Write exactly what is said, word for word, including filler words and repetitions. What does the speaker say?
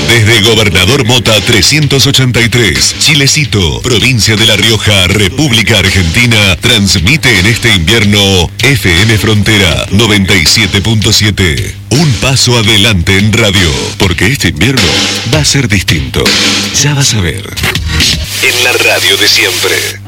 Desde Gobernador Mota trescientos ochenta y tres, Chilecito, provincia de La Rioja, República Argentina, transmite en este invierno F M Frontera noventa y siete punto siete. Un paso adelante en radio, porque este invierno va a ser distinto. Ya vas a ver. En la radio de siempre.